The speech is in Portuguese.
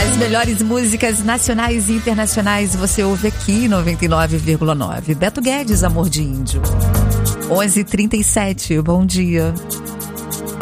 As melhores músicas nacionais e internacionais você ouve aqui, 99,9. Beto Guedes, Amor de Índio. 11h37, bom dia.